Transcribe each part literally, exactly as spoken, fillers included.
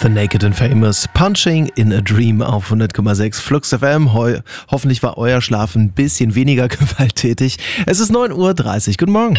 The Naked and Famous, Punching in a Dream auf hundert Komma sechs Flux F M. Heu, hoffentlich war euer Schlaf ein bisschen weniger gewalttätig. Es ist neun Uhr dreißig. Guten Morgen.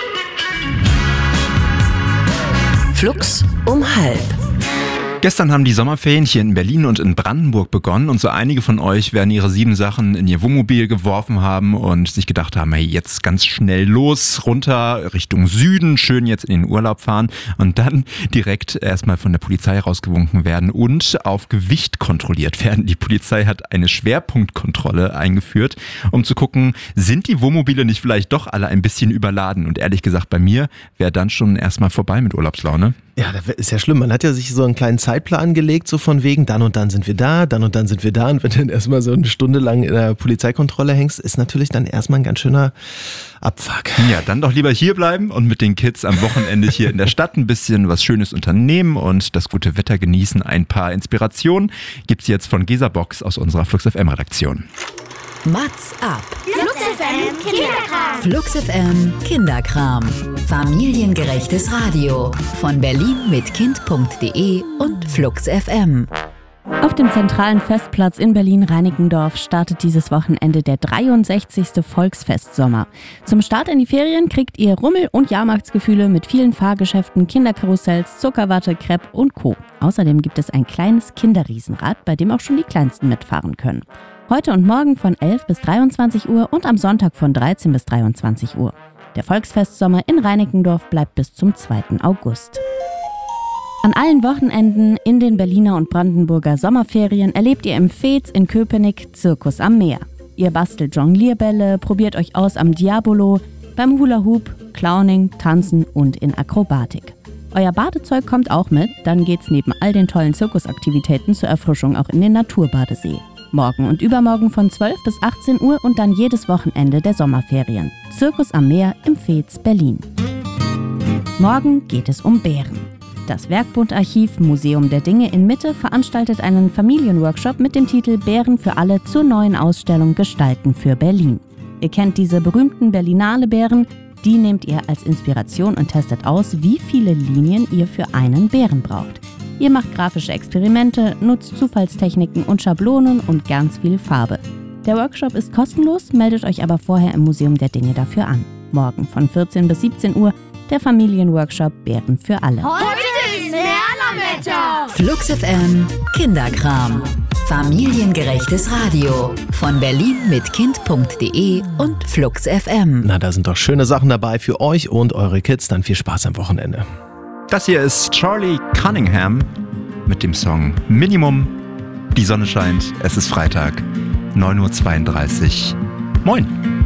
Flux um halb. Gestern haben die Sommerferien hier in Berlin und in Brandenburg begonnen und so einige von euch werden ihre sieben Sachen in ihr Wohnmobil geworfen haben und sich gedacht haben, hey, jetzt ganz schnell los, runter Richtung Süden, schön jetzt in den Urlaub fahren und dann direkt erstmal von der Polizei rausgewunken werden und auf Gewicht kontrolliert werden. Die Polizei hat eine Schwerpunktkontrolle eingeführt, um zu gucken, sind die Wohnmobile nicht vielleicht doch alle ein bisschen überladen? Und ehrlich gesagt, bei mir wäre dann schon erstmal vorbei mit Urlaubslaune. Ja, das ist ja schlimm. Man hat ja sich so einen kleinen Zeitplan gelegt, so von wegen, dann und dann sind wir da, dann und dann sind wir da. Und wenn du dann erstmal so eine Stunde lang in der Polizeikontrolle hängst, ist natürlich dann erstmal ein ganz schöner Abfuck. Ja, dann doch lieber hier bleiben und mit den Kids am Wochenende hier in der Stadt ein bisschen was Schönes unternehmen und das gute Wetter genießen. Ein paar Inspirationen gibt's jetzt von Gesa Box aus unserer Flux F M Redaktion. Mats ab. Flux F M Kinderkram. Flux F M Kinderkram. Familiengerechtes Radio. Von Berlin mit Kind punkt de und Flux F M. Auf dem zentralen Festplatz in Berlin-Reinickendorf startet dieses Wochenende der dreiundsechzigste Volksfestsommer. Zum Start in die Ferien kriegt ihr Rummel- und Jahrmarktsgefühle mit vielen Fahrgeschäften, Kinderkarussells, Zuckerwatte, Crepe und Co. Außerdem gibt es ein kleines Kinderriesenrad, bei dem auch schon die Kleinsten mitfahren können. Heute und morgen von elf bis dreiundzwanzig Uhr und am Sonntag von dreizehn bis dreiundzwanzig Uhr. Der Volksfestsommer in Reinickendorf bleibt bis zum zweiten August. An allen Wochenenden in den Berliner und Brandenburger Sommerferien erlebt ihr im Veets in Köpenick Zirkus am Meer. Ihr bastelt Jonglierbälle, probiert euch aus am Diabolo, beim Hula Hoop, Clowning, Tanzen und in Akrobatik. Euer Badezeug kommt auch mit, dann geht's neben all den tollen Zirkusaktivitäten zur Erfrischung auch in den Naturbadesee. Morgen und übermorgen von zwölf bis achtzehn Uhr und dann jedes Wochenende der Sommerferien. Zirkus am Meer im Veets Berlin. Morgen geht es um Bären. Das Werkbundarchiv Museum der Dinge in Mitte veranstaltet einen Familienworkshop mit dem Titel Bären für alle zur neuen Ausstellung Gestalten für Berlin. Ihr kennt diese berühmten Berlinale-Bären, die nehmt ihr als Inspiration und testet aus, wie viele Linien ihr für einen Bären braucht. Ihr macht grafische Experimente, nutzt Zufallstechniken und Schablonen und ganz viel Farbe. Der Workshop ist kostenlos, meldet euch aber vorher im Museum der Dinge dafür an. Morgen von vierzehn bis siebzehn Uhr der Familienworkshop Bären für alle. Heute ist Lernerwetter. Flux F M Kinderkram. Familiengerechtes Radio. Von Berlin mit Kind punkt de und Flux F M. Na, da sind doch schöne Sachen dabei für euch und eure Kids. Dann viel Spaß am Wochenende. Das hier ist Charlie Cunningham mit dem Song Minimum. Die Sonne scheint, es ist Freitag, neun Uhr zweiunddreißig. Moin!